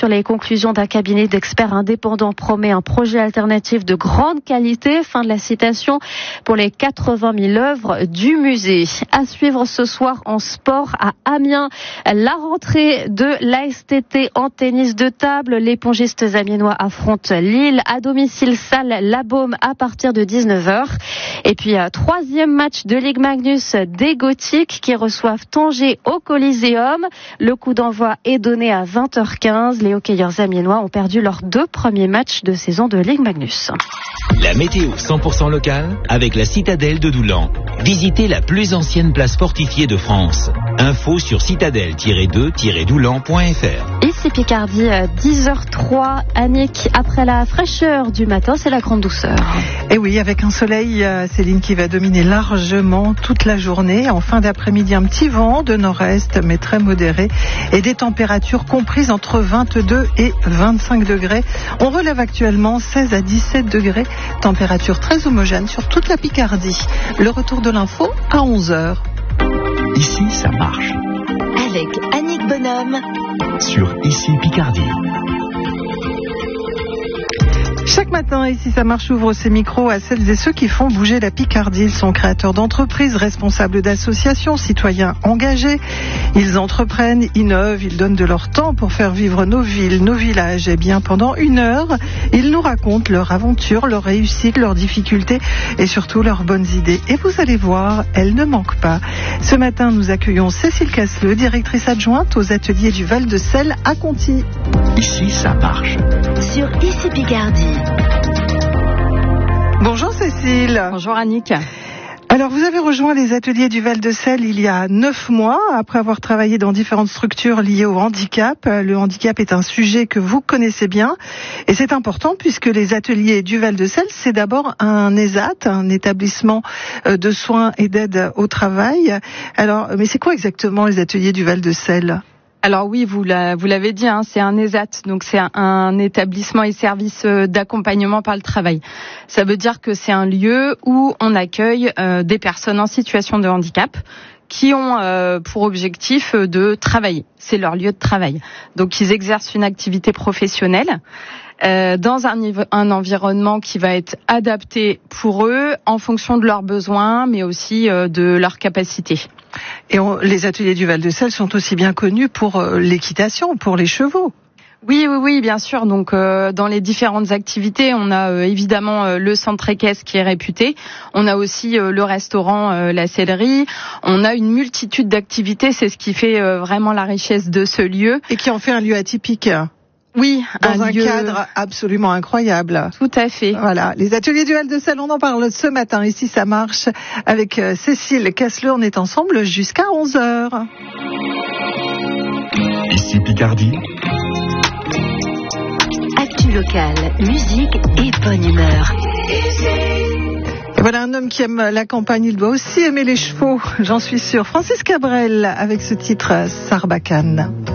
sur les conclusions d'un cabinet d'experts indépendants promet un projet alternatif de grande qualité. Fin de la citation pour les 80 000 œuvres du musée. À suivre ce soir en sport à Amiens, la rentrée de l'ASTT en tennis de table. Les pongistes amiénois affrontent Lille à domicile salle La Baume à partir de 19h. Et puis, troisième match de Ligue Magnus des Gothiques qui reçoivent Tanger au Coliseum. Le coup d'envoi est donné à 20h15. Les hockeyeurs amiénois ont perdu leurs 2 premiers matchs de saison de Ligue Magnus. La météo 100% locale avec la citadelle de Doulan. Visitez la plus ancienne place fortifiée de France. Info sur citadelle-2-doulan.fr. Ici Picardie, 10h03. Annick, après la fraîcheur du matin, c'est la grande douceur. Et oui, avec un soleil, Céline, qui va dominer largement toute la journée. En fin d'après-midi, un petit vent de nord-est, mais très modéré. Et des températures comprises entre 22 et 25 degrés. On relève actuellement 16 à 17 degrés. Température très homogène sur toute la Picardie. Le retour de l'info à 11h. Ici, ça marche. Avec Annick Bonhomme. Sur Ici Picardie. Chaque matin, Ici ça marche, ouvre ses micros à celles et ceux qui font bouger la Picardie. Ils sont créateurs d'entreprises, responsables d'associations, citoyens engagés. Ils entreprennent, innovent, ils donnent de leur temps pour faire vivre nos villes, nos villages. Et bien, pendant 1 heure, ils nous racontent leur aventure, leurs réussites, leurs difficultés et surtout leurs bonnes idées. Et vous allez voir, elles ne manquent pas. Ce matin, nous accueillons Cécile Casseleu, directrice adjointe aux ateliers du Val-de-Sel à Conty. Ici, ça marche. Sur Ici Picardie. Bonjour Cécile. Bonjour Annick. Alors vous avez rejoint les ateliers du Val-de-Sel il y a 9 mois, après avoir travaillé dans différentes structures liées au handicap. Le handicap est un sujet que vous connaissez bien et c'est important puisque les ateliers du Val-de-Sel, c'est d'abord un ESAT, un établissement de soins et d'aide au travail. Alors, mais c'est quoi exactement les ateliers du Val-de-Sel ? Alors oui, vous l'avez dit, c'est un ESAT, donc c'est un établissement et service d'accompagnement par le travail. Ça veut dire que c'est un lieu où on accueille des personnes en situation de handicap qui ont pour objectif de travailler. C'est leur lieu de travail. Donc ils exercent une activité professionnelle dans un environnement qui va être adapté pour eux en fonction de leurs besoins, mais aussi de leurs capacités. Et les ateliers du Val-de-Sel sont aussi bien connus pour l'équitation, pour les chevaux. Oui, bien sûr. Donc, dans les différentes activités, on a évidemment le centre équestre qui est réputé. On a aussi le restaurant, la sellerie. On a une multitude d'activités. C'est ce qui fait vraiment la richesse de ce lieu. Et qui en fait un lieu atypique. Oui, dans un cadre absolument incroyable. Tout à fait. Voilà, les ateliers du Val-de-Sel, on en parle ce matin. Ici, ça marche avec Cécile Casseleu. On est ensemble jusqu'à 11h. Ici Picardie. Actu locale, musique et bonne humeur. Et voilà un homme qui aime la campagne, il doit aussi aimer les chevaux, j'en suis sûre. Francis Cabrel avec ce titre Sarbacane.